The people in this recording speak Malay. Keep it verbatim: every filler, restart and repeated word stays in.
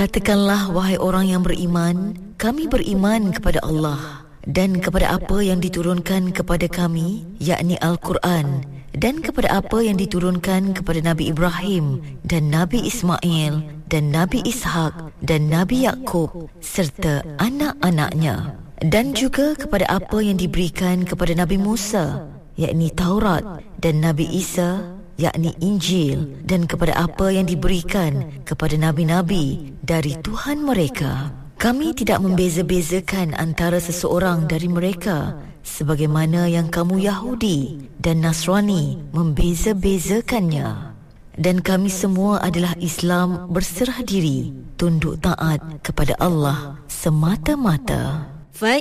Katakanlah, wahai orang yang beriman, kami beriman kepada Allah dan kepada apa yang diturunkan kepada kami, yakni Al-Quran, dan kepada apa yang diturunkan kepada Nabi Ibrahim dan Nabi Ismail dan Nabi Ishak dan Nabi Yakub serta anak-anaknya, dan juga kepada apa yang diberikan kepada Nabi Musa, yakni Taurat, dan Nabi Isa, yakni Injil, dan kepada apa yang diberikan kepada nabi-nabi dari Tuhan mereka. Kami tidak membeza-bezakan antara seseorang dari mereka, sebagaimana yang kamu Yahudi dan Nasrani membeza-bezakannya. Dan kami semua adalah Islam berserah diri, tunduk taat kepada Allah semata-mata.